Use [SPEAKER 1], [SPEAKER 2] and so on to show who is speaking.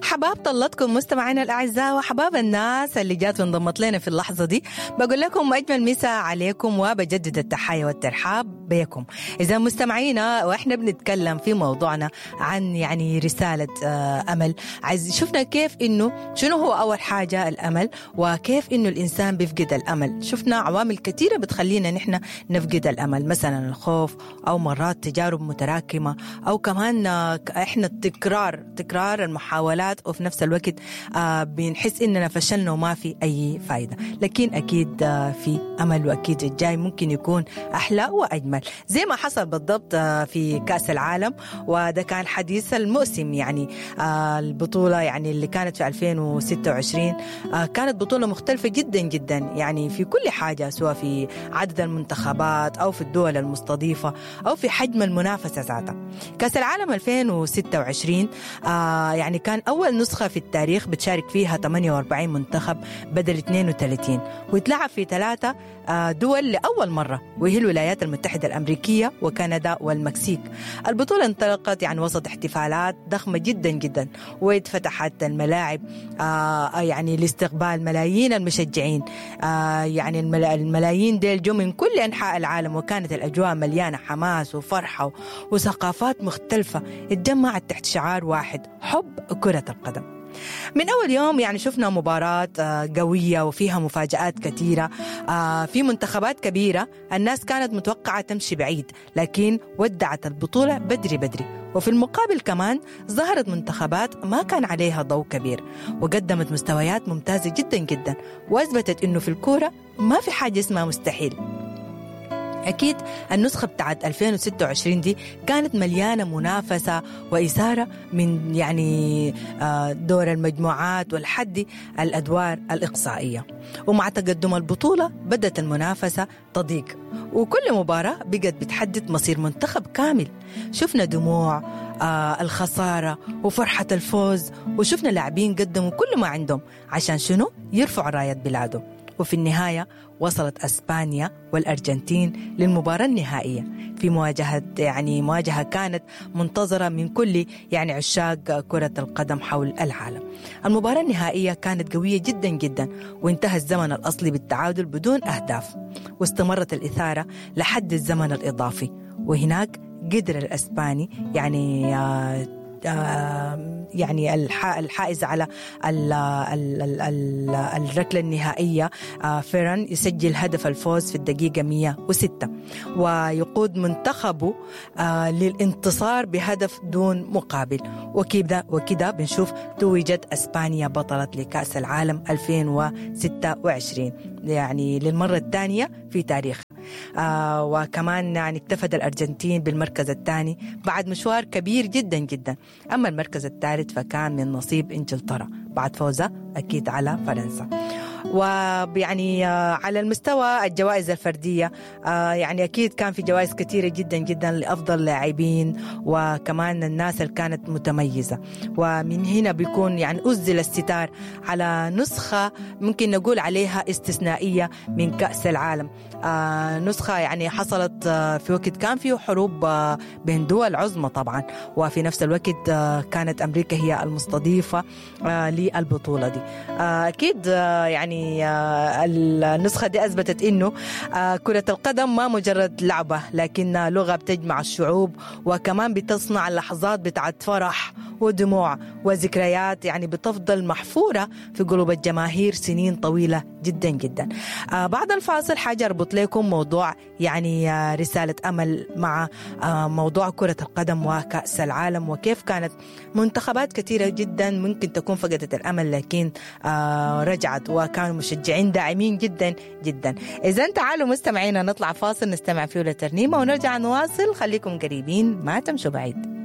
[SPEAKER 1] مرحبا بطلتكم مستمعينا الأعزاء وحباب الناس اللي جات وانضمت لنا في اللحظة دي. بقول لكم أجمل مساء عليكم وبجدد التحية والترحاب بكم. إذا مستمعينا وإحنا بنتكلم في موضوعنا عن يعني رسالة أمل، شفنا كيف إنه شنو هو أول حاجة الأمل وكيف إنه الإنسان بيفقد الأمل. شفنا عوامل كثيرة بتخلينا نحن نفقد الأمل، مثلا الخوف أو مرات تجارب متراكمة أو كمان إحنا تكرار المحاولات وفي نفس الوقت بنحس إننا فشلنا وما في أي فايدة. لكن أكيد في أمل وأكيد الجاي ممكن يكون أحلى وأجمل زي ما حصل بالضبط في كأس العالم. وده كان حديث الموسم، يعني البطولة يعني اللي كانت في 2026 كانت بطولة مختلفة جدا جدا، يعني في كل حاجة، سواء في عدد المنتخبات أو في الدول المستضيفة أو في حجم المنافسة ذاتها. كأس العالم 2026 يعني كان أول نسخة في التاريخ بتشارك فيها 48 منتخب بدل 32، ويتلعب في 3 دول لأول مرة، وهي الولايات المتحدة الأمريكية وكندا والمكسيك. البطولة انطلقت يعني وسط احتفالات ضخمة جدا جدا، واتفتحت الملاعب يعني لاستقبال ملايين المشجعين. يعني الملايين ديل جو من كل أنحاء العالم، وكانت الأجواء مليانة حماس وفرحة وثقافات مختلفة اتجمعت تحت شعار واحد: حب كرة القدم. من أول يوم يعني شفنا مباراة قوية وفيها مفاجآت كثيرة. في منتخبات كبيرة الناس كانت متوقعة تمشي بعيد، لكن ودعت البطولة بدري. وفي المقابل كمان ظهرت منتخبات ما كان عليها ضوء كبير وقدمت مستويات ممتازة جدا جدا، وأثبتت إنه في الكورة ما في حاجة اسمها مستحيل. أكيد النسخة بتاعت 2026 دي كانت مليانة منافسة وإثارة من يعني دور المجموعات والحد الأدوار الإقصائية. ومع تقدم البطولة بدأت المنافسة تضيق، وكل مباراة بقت بتحدد مصير منتخب كامل. شفنا دموع الخسارة وفرحة الفوز، وشفنا لاعبين قدموا كل ما عندهم عشان شنو؟ يرفعوا راية بلادهم. وفي النهاية وصلت أسبانيا والأرجنتين للمباراة النهائية في مواجهة كانت منتظرة من كل يعني عشاق كرة القدم حول العالم. المباراة النهائية كانت قوية جدا جدا، وانتهى الزمن الأصلي بالتعادل بدون أهداف، واستمرت الإثارة لحد الزمن الإضافي. وهناك قدر الأسباني يعني الحائز على الركلة النهائية فيران يسجل هدف الفوز في الدقيقة 106 ويقود منتخبه للانتصار بهدف دون مقابل. وكذا بنشوف توجت أسبانيا بطلة لكأس العالم 2026 يعني للمرة الثانية في تاريخها. وكمان يعني اكتفت الأرجنتين بالمركز الثاني بعد مشوار كبير جدا جدا. أما المركز الثالث فكان من نصيب إنجلترا بعد فوزها أكيد على فرنسا. ويعني على المستوى الجوائز الفردية يعني أكيد كان في جوائز كثيرة جدا جدا لأفضل لاعبين وكمان الناس اللي كانت متميزة. ومن هنا بيكون يعني أزل الستار على نسخة ممكن نقول عليها استثنائية من كأس العالم. نسخة يعني حصلت في وقت كان فيه حروب بين دول عظمى طبعا، وفي نفس الوقت كانت أمريكا هي المستضيفة للبطولة دي. أكيد يعني النسخة دي أثبتت إنه كرة القدم ما مجرد لعبة، لكنها لغة بتجمع الشعوب، وكمان بتصنع لحظات بتاعت فرح ودموع وذكريات يعني بتفضل محفورة في قلوب الجماهير سنين طويلة جدا جدا. بعد الفاصل حاجة أربط لكم موضوع يعني رسالة أمل مع موضوع كرة القدم وكأس العالم، وكيف كانت منتخبات كثيرة جدا ممكن تكون فقدت الأمل لكن رجعت وكانوا مشجعين داعمين جدا جدا. إذن تعالوا مستمعينا نطلع فاصل نستمع فيه لترنيمة ونرجع نواصل. خليكم قريبين ما تمشوا بعيد.